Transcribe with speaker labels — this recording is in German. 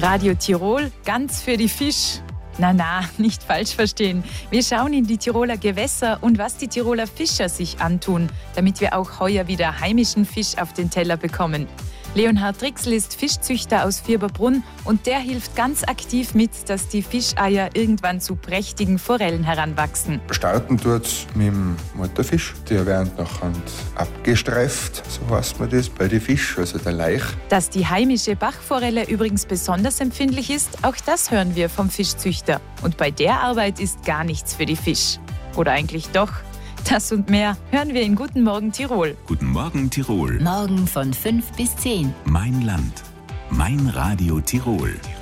Speaker 1: Radio Tirol, ganz für die Fisch. Na, nicht falsch verstehen. Wir schauen in die Tiroler Gewässer und was die Tiroler Fischer sich antun, damit wir auch heuer wieder heimischen Fisch auf den Teller bekommen. Leonhard Drixl ist Fischzüchter aus Vierberbrunn und der hilft ganz aktiv mit, dass die Fischeier irgendwann zu prächtigen Forellen heranwachsen.
Speaker 2: Starten tut's mit dem Mutterfisch. Der wird nachher abgestreift, so heißt man das, bei den Fisch, also der Laich.
Speaker 1: Dass die heimische Bachforelle übrigens besonders empfindlich ist, auch das hören wir vom Fischzüchter. Und bei der Arbeit ist gar nichts für die Fisch. Oder eigentlich doch? Das und mehr hören wir in Guten Morgen Tirol.
Speaker 3: Guten Morgen Tirol.
Speaker 4: Morgen von 5 bis 10.
Speaker 3: Mein Land. Mein Radio Tirol.